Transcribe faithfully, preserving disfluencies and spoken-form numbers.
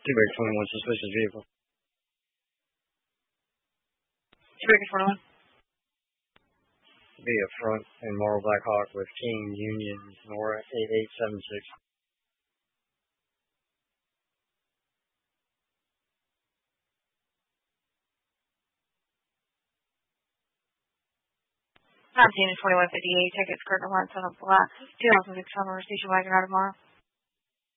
Two Baker twenty-one, suspicious vehicle. Two Baker twenty-one. Be a front in Morrow Black Hawk with King Union Nora eight eight seven six. nineteen and twenty-one fifty-eight, tickets, curtain one, son of black, two thousand six hundred, station wagon out tomorrow.